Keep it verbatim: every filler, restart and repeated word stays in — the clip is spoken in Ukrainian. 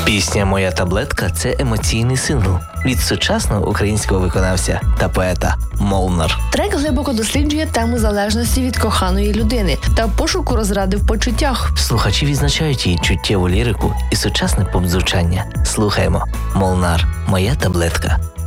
Пісня «Моя таблетка» – це емоційний сингл від сучасного українського виконавця та поета Молнар. Трек глибоко досліджує тему залежності від коханої людини та пошуку розради в почуттях. Слухачі відзначають її чуттєву лірику і сучасне поп-звучання. Слухаємо. Молнар «Моя таблетка».